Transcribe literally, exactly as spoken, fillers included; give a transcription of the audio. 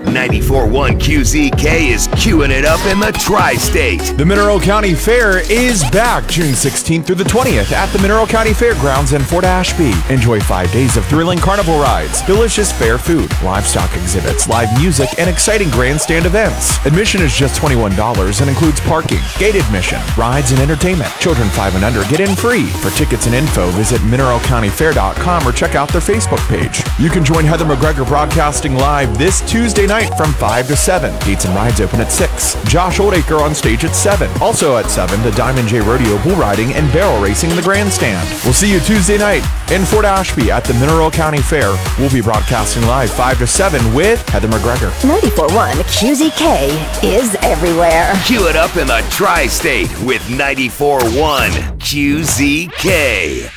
ninety-four point one Q Z K is queuing it up in the Tri-State. The Mineral County Fair is back June sixteenth through the twentieth at the Mineral County Fairgrounds in Fort Ashby. Enjoy five days of thrilling carnival rides, delicious fair food, livestock exhibits, live music, and exciting grandstand events. Admission is just twenty-one dollars and includes parking, gate admission, rides, and entertainment. Children five and under get in free. For tickets and info, visit mineral county fair dot com or check out their Facebook page. You can join Heather McGregor broadcasting live this Tuesday night from five to seven. Gates and rides open at six. Josh Oldacre on stage at seven. Also at seven, the Diamond J Rodeo bull riding and barrel racing in the grandstand. We'll see you Tuesday night in Fort Ashby at the Mineral County Fair. We'll be broadcasting live five to seven with Heather McGregor. ninety-four point one Q Z K is everywhere. Cue it up in the Tri-State with ninety-four point one Q Z K.